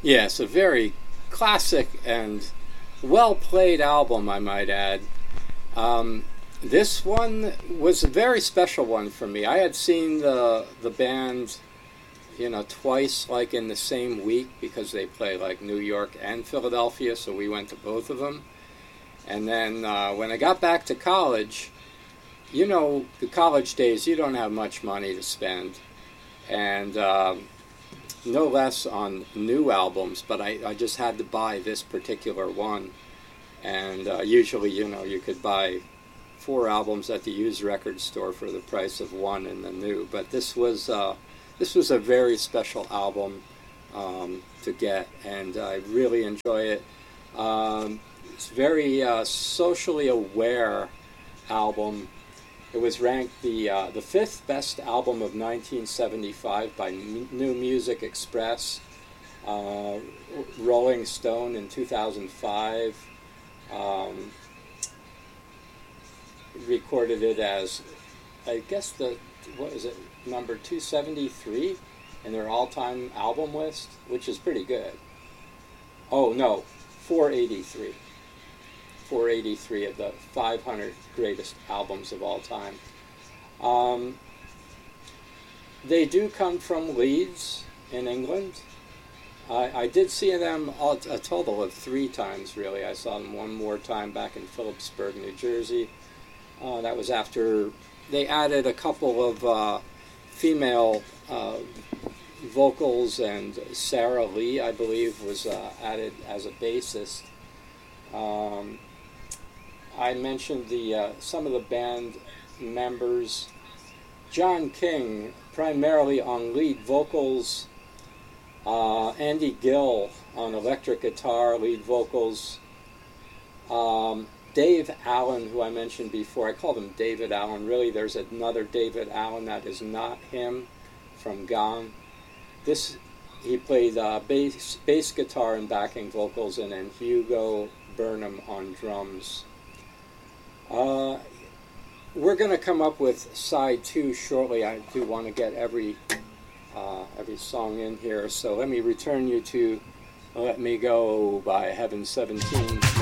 Yes, a very classic and well played album, I might add. Um, this one was a very special one for me. I had seen the band, twice, like in the same week, because they play like New York and Philadelphia, so we went to both of them. And then when I got back to college, the college days, you don't have much money to spend, and no less on new albums, but I just had to buy this particular one. And usually, you could buy four albums at the used record store for the price of one in the new. But this was a very special album to get, and I really enjoy it. It's very socially aware album. It was ranked the fifth best album of 1975 by New Music Express. Rolling Stone in 2005 recorded it as, I guess, number 273 in their all-time album list, which is pretty good. Oh, no, 483. 483 of the 500 greatest albums of all time. They do come from Leeds in England. I did see them a total of 3 times, really. I saw them one more time back in Phillipsburg, New Jersey. That was after they added a couple of female vocals, and Sarah Lee, I believe, was added as a bassist. I mentioned some of the band members. John King, primarily on lead vocals. Andy Gill on electric guitar, lead vocals. Dave Allen, who I mentioned before, I called him David Allen. Really, there's another David Allen that is not him, from Gone. He played bass guitar and backing vocals, and then Hugo Burnham on drums. We're going to come up with side 2 shortly. I do want to get every song in here, so let me return you to Let Me Go by Heaven 17.